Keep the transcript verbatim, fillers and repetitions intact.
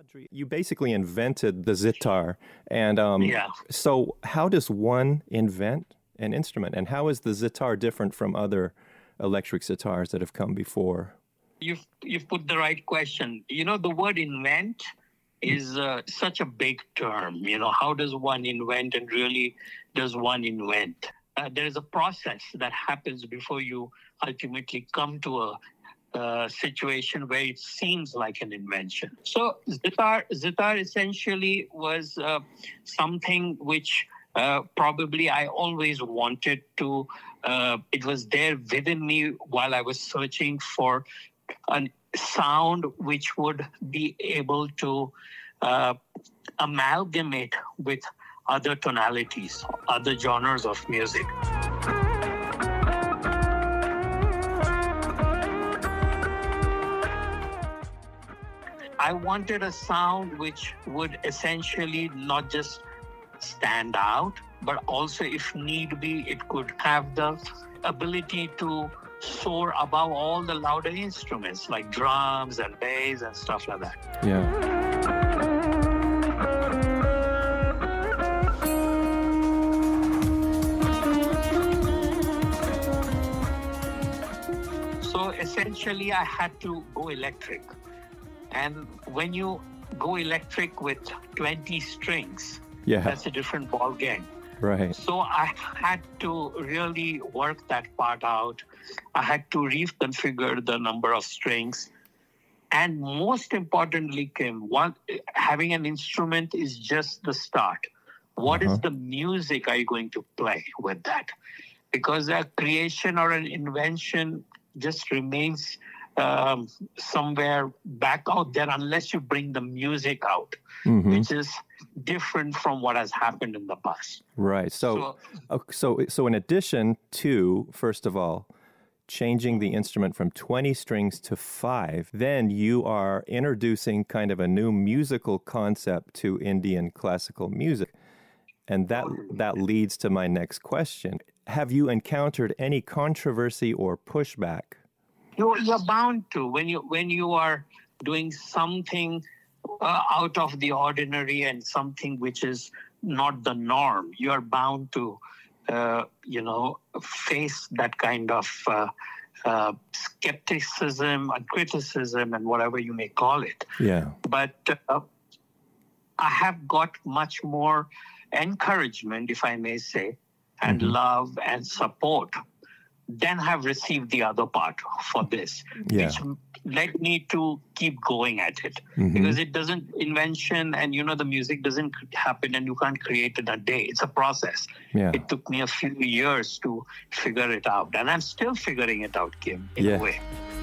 Audrey, you basically invented the zithar. And um, Yeah. so how does one invent an instrument? And how is the zithar different from other electric zithars that have come before? You've, you've put the right question. You know, the word invent is uh, such a big term. You know, how does one invent and really does one invent? Uh, there is a process that happens before you ultimately come to a uh, situation where it seems like an invention. So zithar, zithar essentially was uh, something which uh, probably I always wanted to, uh, it was there within me while I was searching for a sound which would be able to uh, amalgamate with other tonalities, other genres of music. I wanted a sound which would essentially not just stand out, but also, if need be, it could have the ability to soar above all the louder instruments like drums and bass and stuff like that. Yeah. So essentially, I had to go electric. And when you go electric with twenty strings, Yeah. that's a different ball game. Right. So I had to really work that part out. I had to reconfigure the number of strings. And most importantly, Kim, one, having an instrument is just the start. What Uh-huh. is the music are you going to play with that? Because a creation or an invention just remains um, somewhere back out there unless you bring the music out, Mm-hmm. which is different from what has happened in the past. Right. So, So- uh, so, so in addition to, first of all, changing the instrument from twenty strings to five, then you are introducing kind of a new musical concept to Indian classical music. And that that leads to my next question. Have you encountered any controversy or pushback? You're, you're bound to when you when you are doing something uh, out of the ordinary and something which is not the norm. You are bound to, uh, you know, face that kind of uh, uh, skepticism and criticism and whatever you may call it. Yeah. But uh, I have got much more encouragement, if I may say, and Mhm. love and support than have received the other part for this, Yeah. which led me to keep going at it. Mhm. Because it doesn't, invention and, you know, the music doesn't happen and you can't create it in a day. It's a process. Yeah. It took me a few years to figure it out. And I'm still figuring it out, Kim, in Yeah. a way.